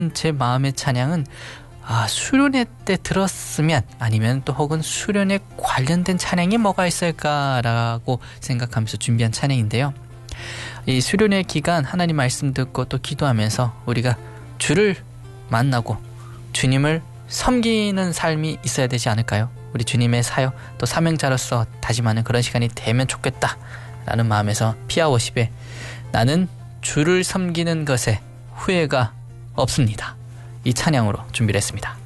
제 마음의 찬양은 수련회 때 들었으면, 아니면 또 혹은 수련회 관련된 찬양이 뭐가 있을까라고 생각하면서 준비한 찬양인데요. 이 수련회 기간 하나님 말씀 듣고 또 기도하면서 우리가 주를 만나고 주님을 섬기는 삶이 있어야 되지 않을까요? 우리 주님의 사역 또 사명자로서 다짐하는 그런 시간이 되면 좋겠다라는 마음에서 피아워십에 나는 주를 섬기는 것에 후회가 없습니다. 이 찬양으로 준비를 했습니다.